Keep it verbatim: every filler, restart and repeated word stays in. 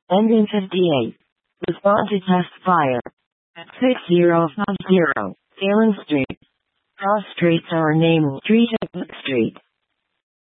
Engine fifty-eight. Respond to test fire. At six zero five zero, Salem Street. Cross streets are named Street and Book Street.